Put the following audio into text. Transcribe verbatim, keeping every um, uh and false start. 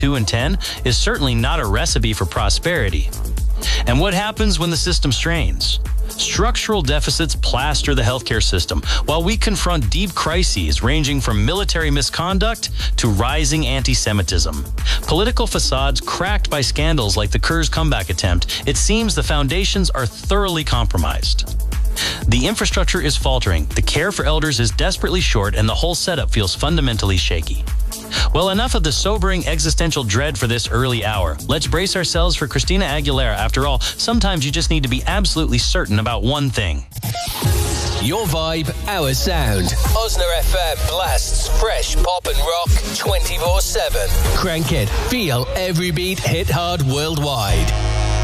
two and ten is certainly not a recipe for prosperity. And what happens when the system strains? Structural deficits plaster the healthcare system, while we confront deep crises ranging from military misconduct to rising anti-Semitism. Political facades cracked by scandals like the Kurz comeback attempt, it seems the foundations are thoroughly compromised. The infrastructure is faltering, the care for elders is desperately short, and the whole setup feels fundamentally shaky. Well, enough of the sobering existential dread for this early hour. Let's brace ourselves for Christina Aguilera. After all, sometimes you just need to be absolutely certain about one thing. Your vibe, our sound. Osner F M blasts fresh pop and rock twenty-four seven. Crank it, feel every beat hit hard worldwide.